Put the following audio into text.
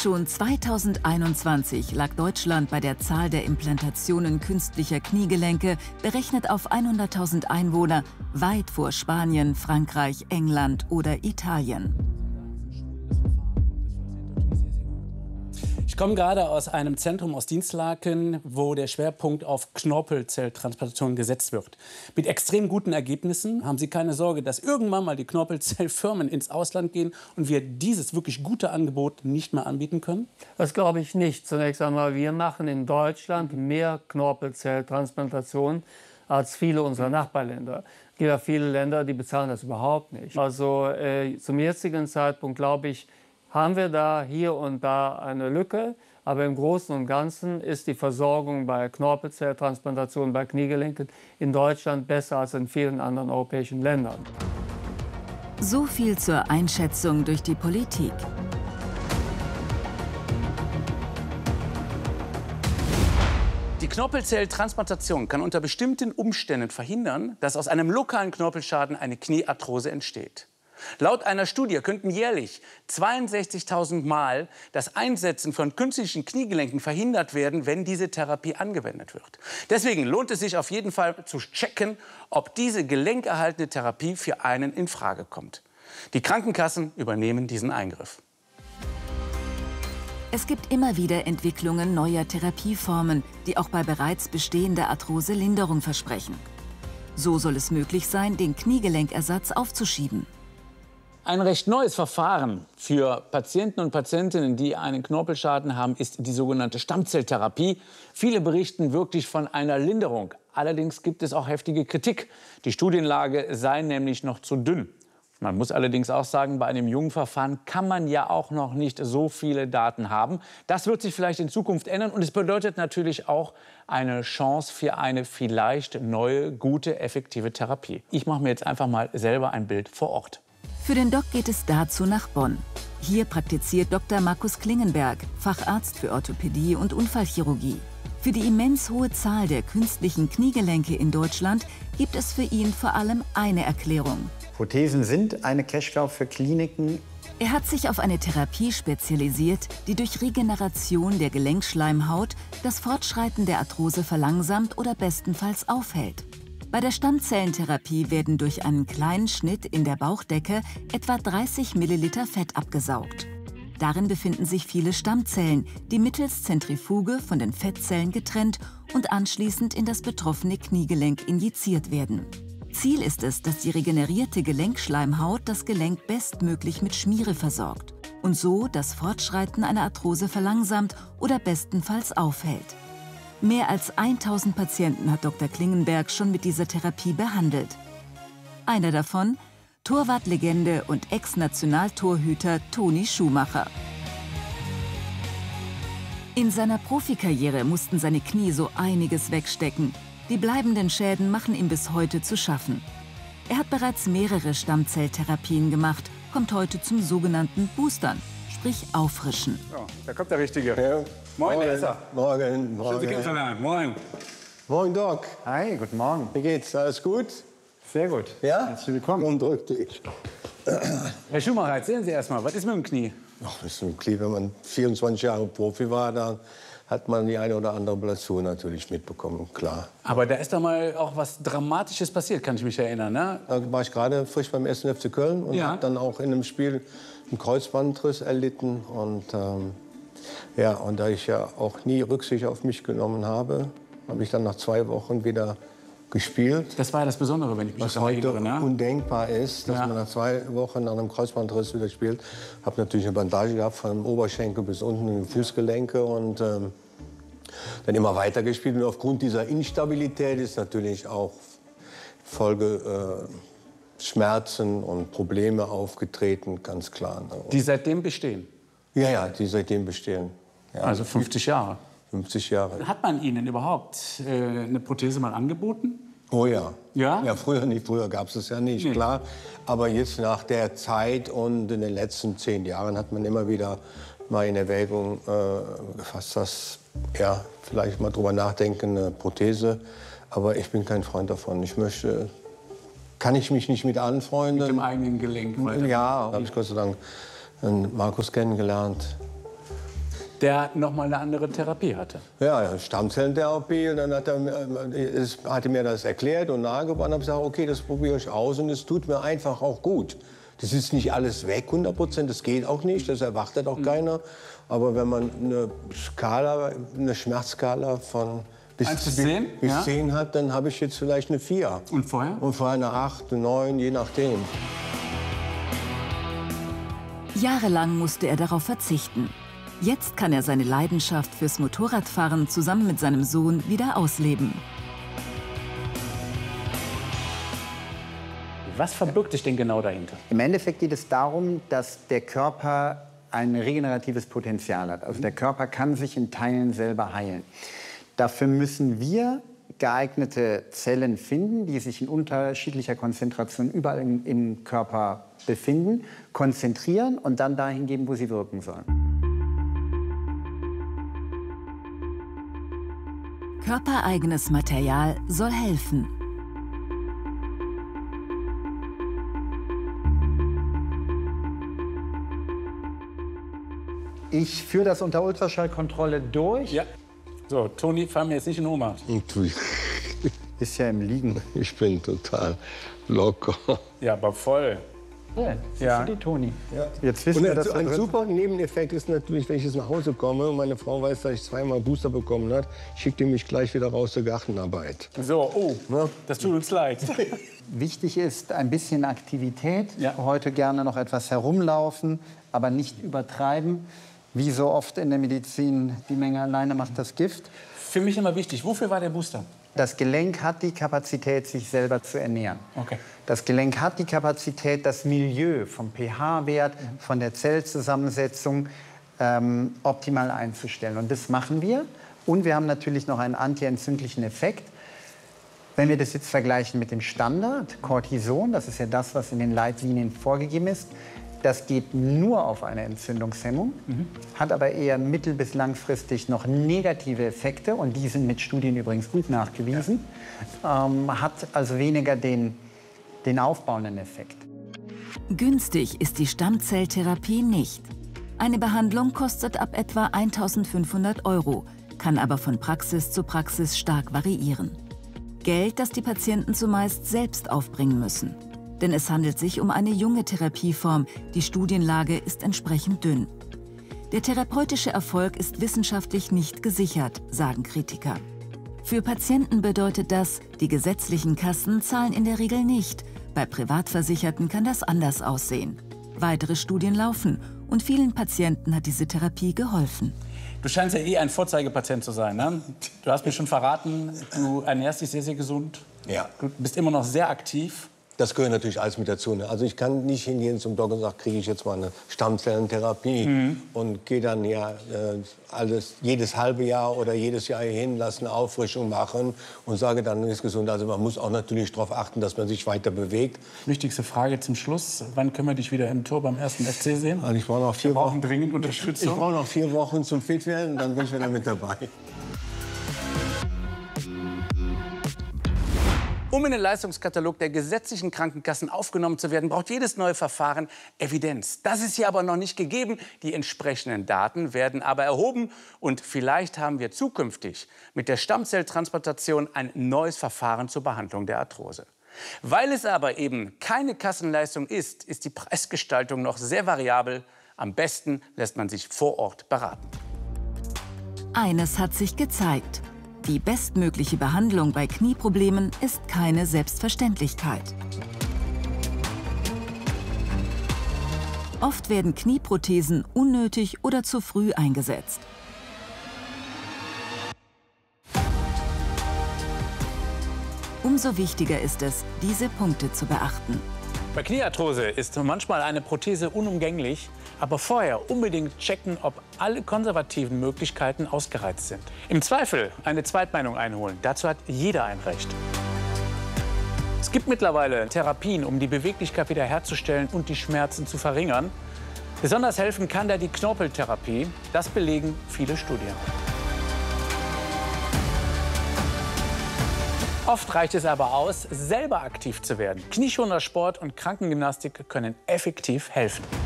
Schon 2021 lag Deutschland bei der Zahl der Implantationen künstlicher Kniegelenke, berechnet auf 100.000 Einwohner, weit vor Spanien, Frankreich, England oder Italien. Ich komme gerade aus einem Zentrum aus Dinslaken, wo der Schwerpunkt auf Knorpelzelltransplantation gesetzt wird. Mit extrem guten Ergebnissen. Haben Sie keine Sorge, dass irgendwann mal die Knorpelzellfirmen ins Ausland gehen und wir dieses wirklich gute Angebot nicht mehr anbieten können? Das glaube ich nicht. Zunächst einmal, wir machen in Deutschland mehr Knorpelzelltransplantation als viele unserer Nachbarländer. Es gibt ja viele Länder, die bezahlen das überhaupt nicht. Also zum jetzigen Zeitpunkt, glaube ich, haben wir da hier und da eine Lücke. Aber im Großen und Ganzen ist die Versorgung bei Knorpelzelltransplantation, bei Kniegelenken in Deutschland besser als in vielen anderen europäischen Ländern. So viel zur Einschätzung durch die Politik. Die Knorpelzelltransplantation kann unter bestimmten Umständen verhindern, dass aus einem lokalen Knorpelschaden eine Kniearthrose entsteht. Laut einer Studie könnten jährlich 62.000 Mal das Einsetzen von künstlichen Kniegelenken verhindert werden, wenn diese Therapie angewendet wird. Deswegen lohnt es sich auf jeden Fall zu checken, ob diese gelenkerhaltende Therapie für einen in Frage kommt. Die Krankenkassen übernehmen diesen Eingriff. Es gibt immer wieder Entwicklungen neuer Therapieformen, die auch bei bereits bestehender Arthrose Linderung versprechen. So soll es möglich sein, den Kniegelenkersatz aufzuschieben. Ein recht neues Verfahren für Patienten und Patientinnen, die einen Knorpelschaden haben, ist die sogenannte Stammzelltherapie. Viele berichten wirklich von einer Linderung. Allerdings gibt es auch heftige Kritik. Die Studienlage sei nämlich noch zu dünn. Man muss allerdings auch sagen, bei einem jungen Verfahren kann man ja auch noch nicht so viele Daten haben. Das wird sich vielleicht in Zukunft ändern und es bedeutet natürlich auch eine Chance für eine vielleicht neue, gute, effektive Therapie. Ich mache mir jetzt einfach mal selber ein Bild vor Ort. Für den Doc geht es dazu nach Bonn. Hier praktiziert Dr. Markus Klingenberg, Facharzt für Orthopädie und Unfallchirurgie. Für die immens hohe Zahl der künstlichen Kniegelenke in Deutschland gibt es für ihn vor allem eine Erklärung. Prothesen sind eine Cash-Cow für Kliniken. Er hat sich auf eine Therapie spezialisiert, die durch Regeneration der Gelenkschleimhaut das Fortschreiten der Arthrose verlangsamt oder bestenfalls aufhält. Bei der Stammzellentherapie werden durch einen kleinen Schnitt in der Bauchdecke etwa 30 Milliliter Fett abgesaugt. Darin befinden sich viele Stammzellen, die mittels Zentrifuge von den Fettzellen getrennt und anschließend in das betroffene Kniegelenk injiziert werden. Ziel ist es, dass die regenerierte Gelenkschleimhaut das Gelenk bestmöglich mit Schmiere versorgt und so das Fortschreiten einer Arthrose verlangsamt oder bestenfalls aufhält. Mehr als 1000 Patienten hat Dr. Klingenberg schon mit dieser Therapie behandelt. Einer davon, Torwartlegende und Ex-Nationaltorhüter Toni Schumacher. In seiner Profikarriere mussten seine Knie so einiges wegstecken. Die bleibenden Schäden machen ihm bis heute zu schaffen. Er hat bereits mehrere Stammzelltherapien gemacht, kommt heute zum sogenannten Boostern, sprich Auffrischen. Ja, da kommt der Richtige. Ja. Moin, Morgen. Elsa. Morgen. Schön, Sie kennenzulernen. Moin. Morgen, Doc. Hi, guten Morgen. Wie geht's? Alles gut? Sehr gut. Ja? Herzlich willkommen. Und drück dich. Herr Schumacher, erzählen Sie erst mal, was ist mit dem Knie? Ach, das ist ein Knie, wenn man 24 Jahre Profi war, dann hat man die eine oder andere Blessur natürlich mitbekommen, klar. Aber da ist doch mal auch was Dramatisches passiert, kann ich mich erinnern, ne? Da war ich gerade frisch beim 1. FC Köln und habe dann auch in einem Spiel einen Kreuzbandriss erlitten. Und ja, und da ich ja auch nie Rücksicht auf mich genommen habe, habe ich dann nach 2 Wochen wieder gespielt. Das war ja das Besondere, wenn ich mich Was daran heute erinnere, ne? undenkbar ist, dass man nach 2 Wochen nach einem Kreuzbandriss wieder spielt. Ich habe natürlich eine Bandage gehabt von Oberschenkel bis unten in die Fußgelenke und dann immer weiter gespielt. Und aufgrund dieser Instabilität ist natürlich auch Folge Schmerzen und Probleme aufgetreten, ganz klar. Die seitdem bestehen? Ja, ja, die seitdem bestehen. Ja. Also 50 Jahre? 50 Jahre. Hat man Ihnen überhaupt eine Prothese mal angeboten? Oh ja. Ja? Ja, früher nicht. Früher gab es das ja nicht, Nee. klar. Aber jetzt nach der Zeit und in den letzten 10 Jahren hat man immer wieder mal in Erwägung gefasst, dass ja, vielleicht mal drüber nachdenken, eine Prothese. Aber ich bin kein Freund davon. Kann ich mich nicht mit anfreunden. Mit dem eigenen Gelenk weiter. Ja, habe ich Gott sei Dank einen Markus kennengelernt. der noch mal eine andere Therapie hatte. Ja, Stammzellentherapie. Und dann hat er mir das erklärt und nahegebracht und habe gesagt, okay, das probiere ich aus und es tut mir einfach auch gut. Das ist nicht alles weg, 100%, das geht auch nicht, das erwartet auch keiner. Aber wenn man eine Schmerzskala von bis 1 bis 10? bis 10 hat, dann habe ich jetzt vielleicht eine 4. Und vorher? Und vorher eine 8, eine 9, je nachdem. Jahrelang musste er darauf verzichten. Jetzt kann er seine Leidenschaft fürs Motorradfahren zusammen mit seinem Sohn wieder ausleben. Was verbirgt sich denn genau dahinter? Im Endeffekt geht es darum, dass der Körper ein regeneratives Potenzial hat. Also der Körper kann sich in Teilen selber heilen. Dafür müssen wir geeignete Zellen finden, die sich in unterschiedlicher Konzentration überall im Körper befinden, konzentrieren und dann dahin geben, wo sie wirken sollen. Körpereigenes Material soll helfen. Ich führe das unter Ultraschallkontrolle durch. Ja. So, Toni, fahr mir jetzt nicht in Ohnmacht. Ist ja im Liegen. Ich bin total locker. Ja, aber voll. Ja. Die Toni. Ja. Jetzt wissen Und wir, dass ein super Nebeneffekt ist natürlich, wenn ich jetzt nach Hause komme und meine Frau weiß, dass ich zweimal Booster bekommen habe, schickt die mich gleich wieder raus zur Gartenarbeit. So, oh, Ja. das tut uns leid. wichtig ist ein bisschen Aktivität. Ja. Heute gerne noch etwas herumlaufen, aber nicht übertreiben. Wie so oft in der Medizin, die Menge alleine macht das Gift. Für mich immer wichtig, wofür war der Booster? Das Gelenk hat die Kapazität, sich selber zu ernähren. Okay. Das Gelenk hat die Kapazität, das Milieu vom pH-Wert, von der Zellzusammensetzung optimal einzustellen. Und das machen wir. Und wir haben natürlich noch einen antientzündlichen Effekt. Wenn wir das jetzt vergleichen mit dem Standard, Cortison, das ist ja das, was in den Leitlinien vorgegeben ist, das geht nur auf eine Entzündungshemmung, hat aber eher mittel- bis langfristig noch negative Effekte und die sind mit Studien übrigens gut nachgewiesen, hat also weniger den aufbauenden Effekt. Günstig ist die Stammzelltherapie nicht. Eine Behandlung kostet ab etwa 1.500 €, kann aber von Praxis zu Praxis stark variieren. Geld, das die Patienten zumeist selbst aufbringen müssen. Denn es handelt sich um eine junge Therapieform, die Studienlage ist entsprechend dünn. Der therapeutische Erfolg ist wissenschaftlich nicht gesichert, sagen Kritiker. Für Patienten bedeutet das, die gesetzlichen Kassen zahlen in der Regel nicht. Bei Privatversicherten kann das anders aussehen. Weitere Studien laufen und vielen Patienten hat diese Therapie geholfen. Du scheinst ja eh ein Vorzeigepatient zu sein, ne? Du hast mir schon verraten, du ernährst dich sehr, sehr gesund. Ja. Du bist immer noch sehr aktiv. Das gehört natürlich alles mit dazu. Ne? Also ich kann nicht hingehen zum Doktor und sagen, kriege ich jetzt mal eine Stammzellentherapie und gehe dann ja jedes halbe Jahr oder jedes Jahr hier hin, lasse eine Auffrischung machen und sage dann, ist gesund. Also man muss auch natürlich darauf achten, dass man sich weiter bewegt. Wichtigste Frage zum Schluss. Wann können wir dich wieder im Tor beim 1. FC sehen? Also ich brauche noch 4 Wir brauchen Wochen. dringend Ich Unterstützung. brauche noch 4 Wochen zum Fitwerden, dann bin ich wieder mit dabei. Um in den Leistungskatalog der gesetzlichen Krankenkassen aufgenommen zu werden, braucht jedes neue Verfahren Evidenz. Das ist hier aber noch nicht gegeben. Die entsprechenden Daten werden aber erhoben. Und vielleicht haben wir zukünftig mit der Stammzelltransplantation ein neues Verfahren zur Behandlung der Arthrose. Weil es aber eben keine Kassenleistung ist, ist die Preisgestaltung noch sehr variabel. Am besten lässt man sich vor Ort beraten. Eines hat sich gezeigt. Die bestmögliche Behandlung bei Knieproblemen ist keine Selbstverständlichkeit. Oft werden Knieprothesen unnötig oder zu früh eingesetzt. Umso wichtiger ist es, diese Punkte zu beachten. Bei Kniearthrose ist manchmal eine Prothese unumgänglich, aber vorher unbedingt checken, ob alle konservativen Möglichkeiten ausgereizt sind. Im Zweifel eine Zweitmeinung einholen. Dazu hat jeder ein Recht. Es gibt mittlerweile Therapien, um die Beweglichkeit wiederherzustellen und die Schmerzen zu verringern. Besonders helfen kann da die Knorpeltherapie. Das belegen viele Studien. Oft reicht es aber aus, selber aktiv zu werden. Knieschonender Sport und Krankengymnastik können effektiv helfen.